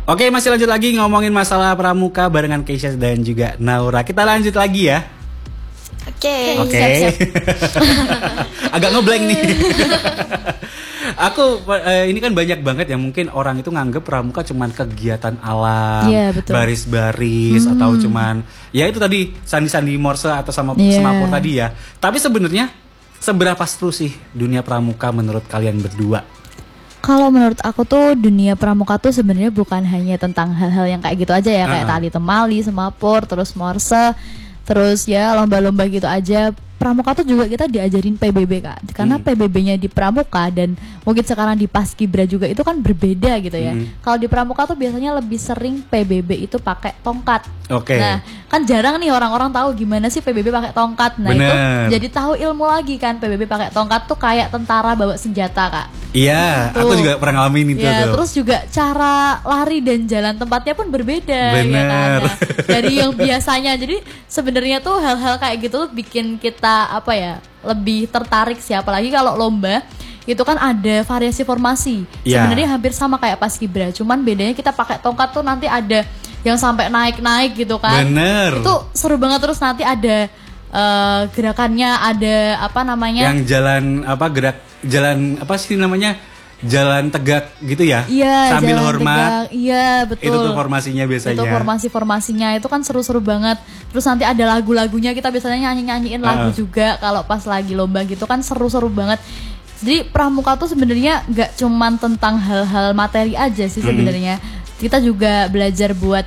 Oke, masih lanjut lagi ngomongin masalah pramuka barengan Keisha dan juga Naura. Kita lanjut lagi ya. Oke. Siap. Agak ngeblank nih. Aku ini kan banyak banget ya, mungkin orang itu nganggep pramuka cuman kegiatan alam, baris-baris atau cuman ya itu tadi sandi-sandi morse atau semapur tadi ya. Tapi sebenarnya seberapa seru sih dunia pramuka menurut kalian berdua? Kalau menurut aku tuh dunia pramuka tuh sebenarnya bukan hanya tentang hal-hal yang kayak gitu aja ya, kayak tali temali, semapur, terus morse, terus ya lomba-lomba gitu aja. Pramuka tuh juga kita diajarin PBB Kak, karena PBB-nya di pramuka dan mungkin sekarang di Paskibra juga itu kan berbeda gitu ya. Kalau di pramuka tuh biasanya lebih sering PBB itu pakai tongkat. Nah kan jarang nih orang-orang tahu gimana sih PBB pakai tongkat. Nah itu jadi tahu ilmu lagi kan, PBB pakai tongkat tuh kayak tentara bawa senjata Kak. Iya, aku juga pernah ngalamin itu. Ya, terus juga cara lari dan jalan tempatnya pun berbeda. Bener. Ya kan? Nah, dari yang biasanya. Jadi sebenarnya tuh hal-hal kayak gitu tuh bikin kita apa ya lebih tertarik sih, apalagi kalau lomba itu kan ada variasi formasi. Sebenarnya hampir sama kayak Paskibra, cuman bedanya kita pakai tongkat tuh nanti ada yang sampai naik-naik gitu kan. Bener. Itu seru banget, terus nanti ada gerakannya, ada apa namanya? Yang jalan apa jalan apa sih namanya? Jalan tegak gitu ya? Iya, sambil hormat. Tegak. Iya, betul. Itu tuh formasinya biasanya. Itu formasinya itu kan seru-seru banget. Terus nanti ada lagu-lagunya, kita biasanya nyanyiin lagu juga kalau pas lagi lomba gitu kan, seru-seru banget. Jadi pramuka tuh sebenarnya nggak cuman tentang hal-hal materi aja sih sebenarnya. Kita juga belajar buat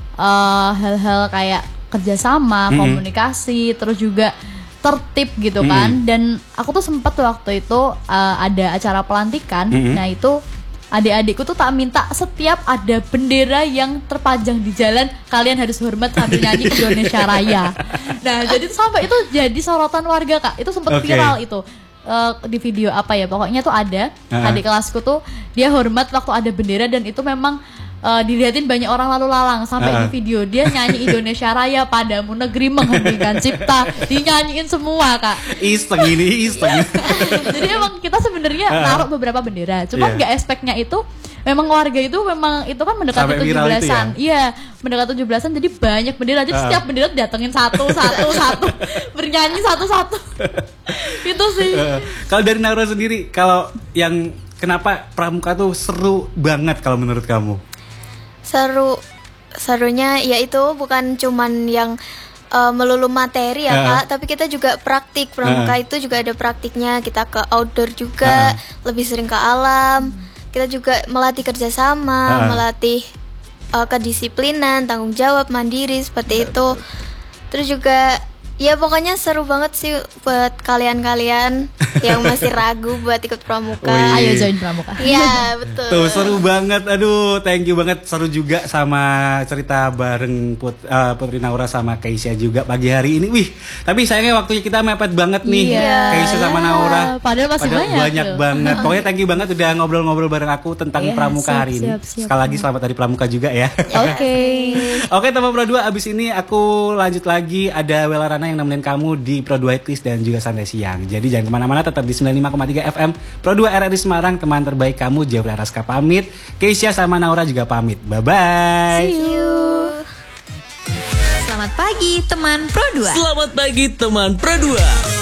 hal-hal kayak kerjasama, komunikasi, terus juga tertib gitu kan. Dan aku tuh sempat waktu itu ada acara pelantikan. Nah itu adik-adikku tuh tak minta setiap ada bendera yang terpajang di jalan, kalian harus hormat sambil nyanyi Indonesia Raya. Nah jadi sampai itu jadi sorotan warga Kak. Itu sempat viral itu di video apa ya, pokoknya tuh ada adik kelasku tuh dia hormat waktu ada bendera, dan itu memang dilihatin banyak orang lalu lalang. Sampai di video dia nyanyi Indonesia Raya, padamu negeri mengheningkan cipta, dinyanyiin semua Kak. Iseng. Jadi emang kita sebenarnya naruh beberapa bendera, cuman nggak expect-nya itu memang warga itu memang itu kan mendekati 17-an. Iya, mendekati 17-an, jadi banyak bendera. Jadi setiap bendera datengin satu bernyanyi satu-satu. Itu sih. Kalau dari Naura sendiri, kalau yang kenapa pramuka tuh seru banget kalau menurut kamu? Serunya yaitu bukan cuman yang melulu materi ya Kak, tapi kita juga praktik. Pramuka itu juga ada praktiknya, kita ke outdoor juga, lebih sering ke alam. Kita juga melatih kerjasama, melatih kedisiplinan, tanggung jawab, mandiri, seperti itu. Terus juga ya pokoknya seru banget sih buat kalian-kalian yang masih ragu buat ikut pramuka. Ayo join pramuka. Iya betul. Tuh seru banget, aduh thank you banget, seru juga sama cerita bareng Putri Naura sama Keisha juga pagi hari ini. Wih, tapi sayangnya waktunya kita mepet banget nih, Keisha sama Naura. Padahal masih banyak banget. Pokoknya thank you banget udah ngobrol-ngobrol bareng aku tentang pramuka hari ini. Sekali lagi selamat hari pramuka juga ya. Oke teman Pro 2, abis ini aku lanjut lagi, ada Wela Rana yang nemenin kamu di Pro 2 Quiz dan juga Santai Siang. Jadi jangan kemana-mana, tetap di 95,3 FM Pro 2 RRI Semarang. Teman terbaik kamu Jeffrey Araska pamit, Keisha sama Naura juga pamit. Bye-bye. See you. Selamat pagi teman Pro 2. Selamat pagi teman Pro 2.